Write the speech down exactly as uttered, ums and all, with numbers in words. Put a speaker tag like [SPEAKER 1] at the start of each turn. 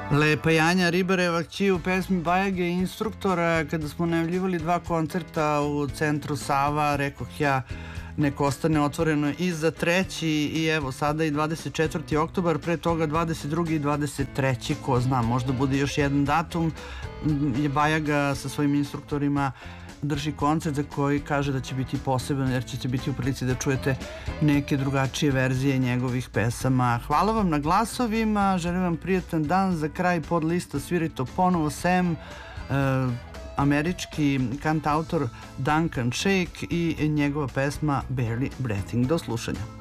[SPEAKER 1] Lepa Janja Ribarevak-Ći u pesmi Bajage instruktora. Kada smo najavljivali dva koncerta u centru Sava, rekoh ja nek ostane otvoreno i za treći, i evo sada i dvadeset četvrti oktobar, pre toga dvadeset drugi i dvadeset treći ko zna, možda bude još jedan datum. Je Bajaga sa svojim instruktorima drži koncert za koji kaže da će biti poseban, jer ćete biti u prilici da čujete neke drugačije verzije njegovih pesama. Hvala vam na glasovima, želim vam prijatan dan. Za kraj pod lista sviri to ponovo Sam, uh, američki kantautor Duncan Sheik i njegova pesma Barely Breathing. Do slušanja.